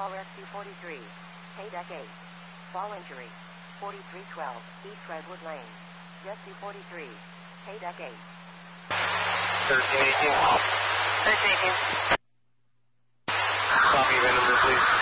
Call Rescue 43. Deck 8. Fall injury. 4312 East Redwood Lane. Rescue 43. Deck 8. 1318. 1318. Copy, VIN number, please.